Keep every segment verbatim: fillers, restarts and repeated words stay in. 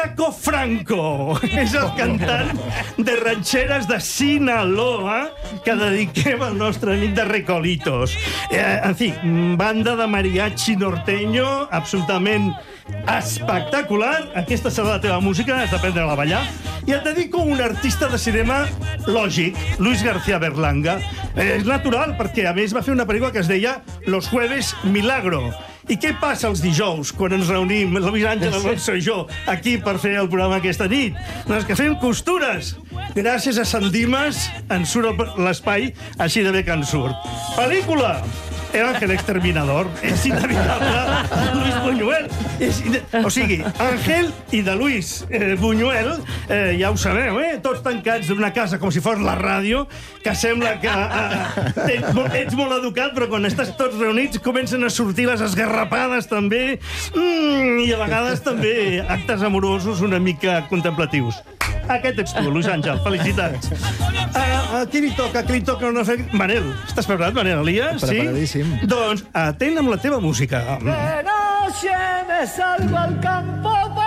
Paco Franco és el cantant de ranxeres de Sinaloa que dediquem al nostre amic de Recolitos. Eh, en fi, banda de mariachi norteño absolutament espectacular. Aquesta serà la teva música, has d'aprendre-la a ballar. I et dedico un artista de cinema lògic, Luis García Berlanga. Eh, és natural, perquè a més va fer una pel·lícula que es deia Los Jueves Milagro. I què passa els dijous, quan ens reunim, el Luis Àngel, Alonso i jo, aquí per fer el programa aquesta nit? Doncs que fem costures. Gràcies a Sant Dimas ens surt l'espai així de bé que ens surt. Pel·lícula! El Ángel Exterminador. És inevitable. Luis Buñuel. És ine... O sigui, Ángel i de Luis eh, Buñuel, eh, ja ho sabeu, eh? Tots tancats en una casa com si fos la ràdio, que sembla que eh, ets, ets molt educat, però quan estàs tots reunits comencen a sortir les esgarrapades també, mm, i a vegades també actes amorosos una mica contemplatius. Aquest ets tu, Luis Àngel. Felicitats. A, a qui li toca? A qui li toca una fe... Manel, estàs preparat, Manel Elias? Preparadíssim. Sí? Doncs atén amb la teva música. De noche me salgo al campo para...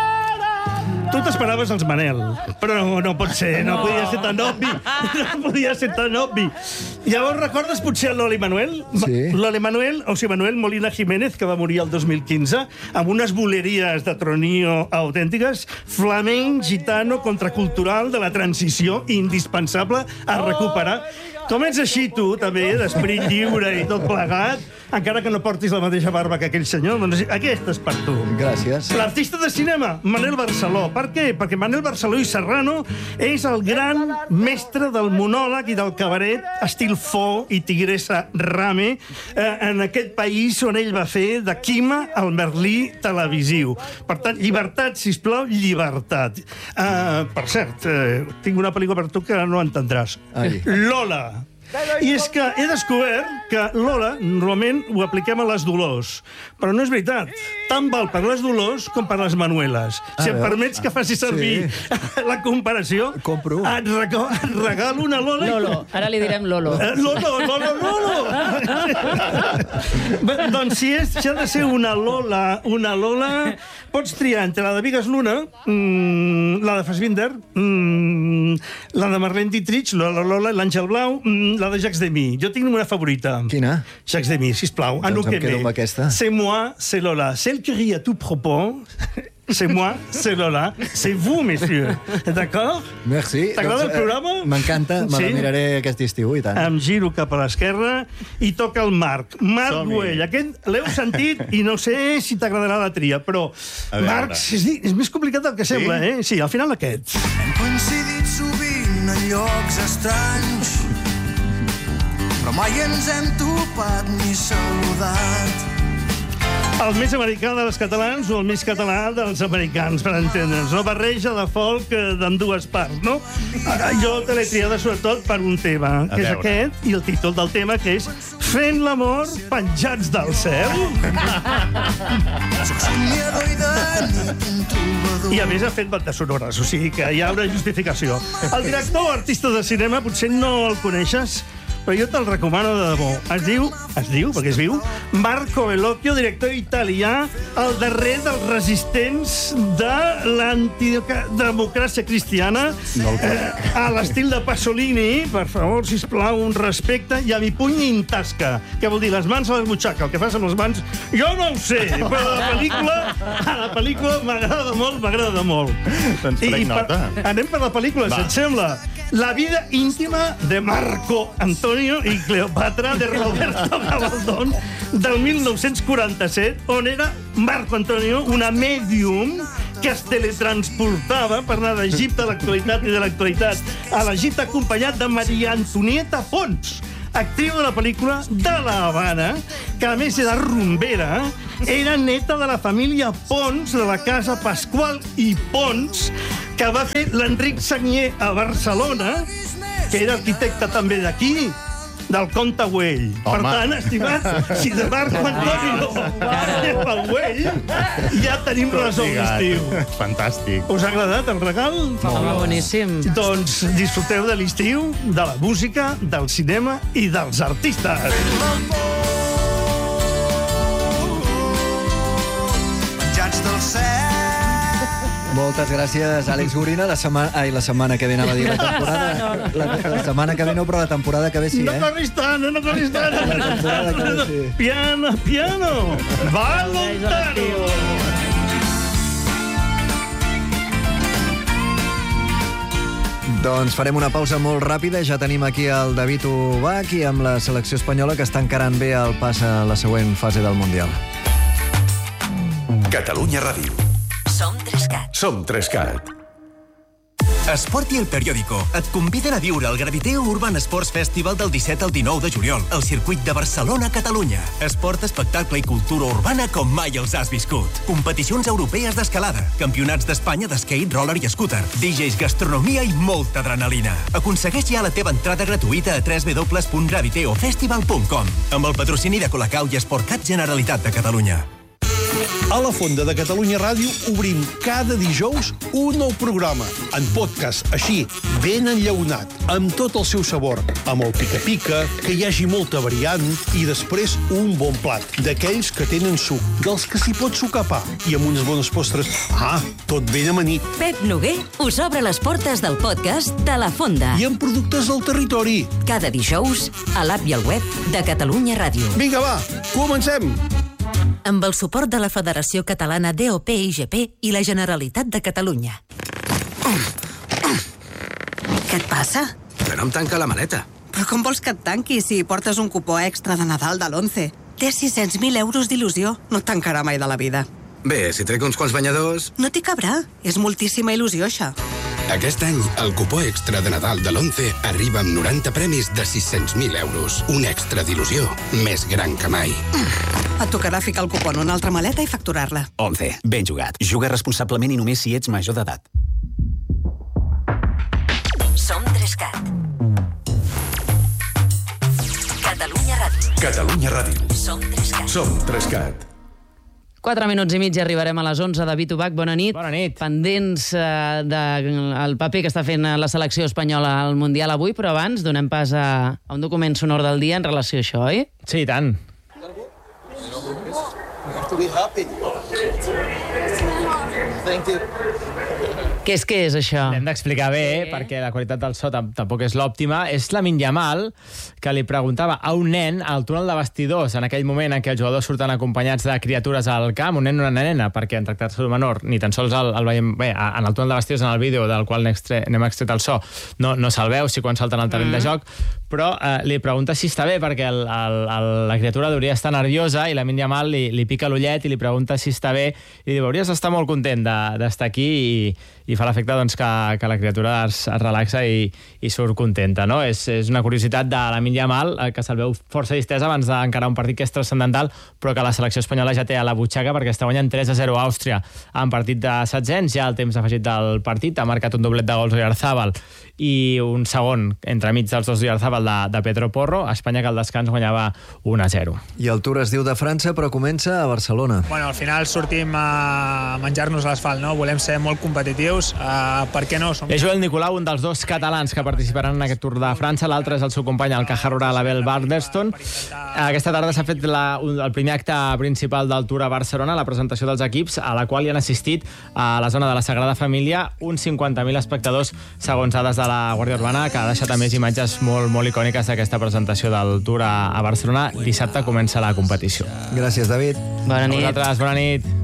Tu t'esperaves els Manel, però no, no pot ser, no, no podia ser tan obvi. No podia ser tan obvi. Llavors recordes potser l'Oli Manuel? Sí. L'Oli Manuel, o sigui, Manuel Molina Jiménez, que va morir el dos mil quinze, amb unes boleries de tronillo autèntiques, flamenc, gitano, contracultural, de la transició, indispensable a recuperar. Com ets així, tu, també, d'esperit lliure i tot plegat, encara que no portis la mateixa barba que aquell senyor, doncs aquesta és per tu. Gràcies. L'artista de cinema, Manel Barceló. Per què? Perquè Manel Barceló i Serrano és el gran mestre del monòleg i del cabaret, estil Fo i Tigressa Rame, eh, en aquest país on ell va fer de Quima al Merlí televisiu. Per tant, llibertat, sisplau, llibertat. Uh, per cert, eh, tinc una pel·lícula per tu que no entendràs. Ai. Lola. I és que he descobert que Lola normalment ho apliquem a les Dolors, però no és veritat. Tant val per les Dolors com per les Manueles. Si em permets que faci servir sí. la comparació, compro. Et, rego, et regalo una Lola... Lolo, ara li direm Lolo. Eh, Lolo, Lolo, Lolo! Bé, doncs si, és, si ha de ser una Lola, una Lola, pots triar entre la de Vigas Luna, mmm, la de Fassbinder, mmm, la de Marlene Dietrich, la Lola, l'Àngel Blau, mmm, la de Jacques Demy. Jo tinc una favorita. Quina? Jacques Demy, sisplau. Doncs em quedo amb aquesta. C'est moi, c'est Lola. Celle qui rit à tout propos. C'est moi, c'est Lola. C'est vous, messieurs. D'accord? Merci. T'agrada Doncs, el programa? Eh, M'encanta, me Sí? la miraré aquest estiu, i tant. Em giro cap a l'esquerra i toca el Marc. Marc Som-hi. Güell. Aquest l'heu sentit i no sé si t'agradarà la tria, però A veure. Marc, és, dir, és més complicat del que sembla, eh? Sí, al final aquest. Hem coincidit sovint en llocs estranys, però mai ens hem topat ni saludat. El més americà dels catalans o el més català dels americans, per entendre'ns. No? Barreja de folk eh, d'ambdues parts, no? Ah, Jo te l'he triada sobretot per un tema, A que és veure. aquest, i el títol del tema, que és Fent l'amor penjats del cel. Soc somiador i de nit un trobador. I a més ha fet bandes sonores, o sigui que hi ha una justificació. El director o artista de cinema potser no el coneixes, però jo te'l recomano de debò. Es diu, es diu, perquè es viu, Marco Bellocchio, director italià, el darrer dels resistents de l'antidemocràcia cristiana, No el eh, a l'estil de Pasolini. Per favor, sisplau, un respecte, i a mi puny in tasca, que vol dir les mans a la butxaca. El que fas amb les mans, jo no ho sé, però a la pel·lícula, a la pel·lícula m'agrada molt, m'agrada molt. Doncs prenc nota. Anem per la pel·lícula, Va. si et sembla. La vida íntima de Marco Antonio i Cleopatra, de Roberto Gabaldón, del mil nou-cents quaranta-set, on era Marco Antonio una mèdium que es teletransportava per anar d'Egipte a l'actualitat i de l'actualitat a l'Egipte acompanyat de Maria Antonieta Pons, actriu de la pel·lícula de La Habana, que a més era rumbera, era neta de la família Pons, de la casa Pasqual i Pons, que va fer l'Enric Sagnier a Barcelona, que era arquitecte també d'aquí, del Comte Güell. Per Home. tant, estimat, si de Marco Antonio anem pel Güell, ja tenim resol l'estiu. Fantàstic. Us ha agradat el regal? Home, boníssim. Doncs disfruteu de l'estiu, de la música, del cinema i dels artistes. Penjats del cel. Moltes gràcies, Àlex Gorina. La setmana... Ai, la setmana que ve anava a dir la temporada. No, no. La, la setmana que ve no, però la temporada que ve sí, No eh? corris tant, no corris tant. La temporada que ve sí. Piano, piano. Volontaro. Doncs farem una pausa molt ràpida. Ja tenim aquí el David Ubach i amb la selecció espanyola que està encarant bé el pas a la següent fase del Mundial. Catalunya Ràdio. Som Trescat. Som Trescat. Esport i El Periódico et conviden a viure el Graviteo Urban Sports Festival del disset al dinou de juliol al circuit de Barcelona, Catalunya. Esport, espectacle i cultura urbana com mai els has viscut. Competicions europees d'escalada, campionats d'Espanya d'skate, roller i scooter, D Js, gastronomia i molta adrenalina. Aconsegueix ja la teva entrada gratuïta a w w w punt graviteo festival punt com amb el patrocini de Colacau i Esportcat Generalitat de Catalunya. A la Fonda de Catalunya Ràdio obrim cada dijous un nou programa, en podcast, així, ben enllaunat, amb tot el seu sabor, amb el pica-pica, que hi hagi molta variant i després un bon plat, d'aquells que tenen suc, dels que s'hi pot sucar pa, i amb unes bones postres. Ah, tot ben amanit. Pep Noguer us obre les portes del podcast de La Fonda. I amb productes del territori. Cada dijous a l'app i al web de Catalunya Ràdio. Vinga, va, comencem! Amb el suport de la Federació Catalana D O P I G P i la Generalitat de Catalunya. Què et passa? Que no em tanca la maleta. Però com vols que et tanqui si portes un cupó extra de Nadal de l'Once? Té sis-cents mil euros d'il·lusió. No et tancarà mai de la vida. Bé, si trec uns quants banyadors... No t'hi cabrà. És moltíssima il·lusió, això. Aquest any, el cupó extra de Nadal de l'Once arriba amb noranta premis de sis-cents mil euros. Un extra d'il·lusió més gran que mai. Et tocarà ficar el cupó en una altra maleta i facturar-la. Once, ben jugat. Juga responsablement i només si ets major d'edat. Som Trescat. Catalunya Ràdio. Catalunya Ràdio. Som Trescat. Som Trescat. Quatre minuts i mig i arribarem a les onze. David Ubach, bona nit. Bona nit. Pendents eh, del paper que està fent la selecció espanyola al Mundial avui, però abans donem pas a, a un document sonor del dia en relació a això, oi? Sí, i tant. Què és, què és, això? L'hem d'explicar bé, sí. perquè la qualitat del so tampoc és l'òptima. És Lamine Yamal, que li preguntava a un nen al túnel de vestidors, en aquell moment en què els jugadors surten acompanyats de criatures al camp, un nen i una nena, perquè en tractar-se d'un menor, ni tan sols el, el veiem bé, en el túnel de vestidors, en el vídeo del qual n'hem extret el so, no, no se'l veu, si quan salten al terreny mm. de joc, però eh, li pregunta si està bé, perquè el, el, el, la criatura hauria d'estar nerviosa, i Lamine Yamal li, li pica l'ullet i li pregunta si està bé, i diu, hauries d'estar molt content d'estar aquí, i, i fa l'efecte doncs, que, que la criatura es, es relaxa i, i surt contenta, no? És, és una curiositat de Lamine Yamal, que se'l veu força distesa abans d'encarar un partit que és transcendental, però que la selecció espanyola ja té a la butxaca perquè està guanyant tres a zero a Àustria en partit de setzents, ja el temps afegit del partit, ha marcat un doblet de gols Oyarzabal i un segon entremig dels dos Oyarzabal de, de Pedro Porro. Espanya, que al descans guanyava un a zero. I el Tour es diu de França, però comença a Barcelona. Bueno, al final sortim a menjar-nos l'asfalt, no? Volem ser molt competitius, uh, per què no? Som... És Joel Nicolau, un dels dos catalans que participaran en aquest Tour de França, l'altre és el seu company, el Caja Rural Abel Barderston. Aquesta tarda s'ha fet la, el primer acte principal del Tour a Barcelona, la presentació dels equips, a la qual hi han assistit a la zona de la Sagrada Família uns cinquanta mil espectadors, segons dades de la Guàrdia Urbana, que ha deixat a més imatges molt, molt icòniques d'aquesta presentació del Tour a, a Barcelona. Dissabte comença la competició. Gràcies, David. Bona nit. A vosaltres, bona nit.